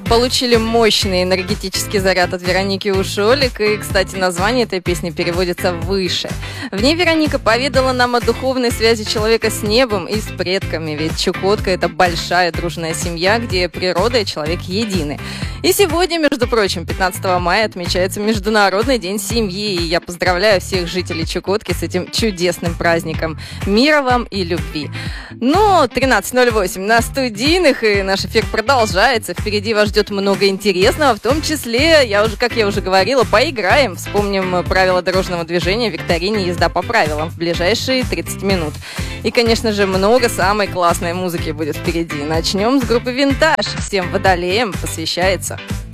получили мощный энергетический заряд от Вероники Ушолик. И, кстати, название этой песни переводится «Выше». В ней Вероника поведала нам о духовной связи человека с небом и с предками. Ведь Чукотка – это большая дружная семья, где природа и человек едины. И сегодня, между прочим, 15 мая отмечается Международный день семьи. И я поздравляю всех жителей Чукотки с этим чудесным праздником. Мира вам и любви. Ну, 13:08 на студийных, и наш эфир продолжается. Впереди вас ждет много интересного, в том числе, как я уже говорила, поиграем. Вспомним правила дорожного движения в викторине «Езда по правилам» в ближайшие 30 минут. И, конечно же, много самой классной музыки будет впереди. Начнем с группы «Винтаж». Всем водолеям посвящается.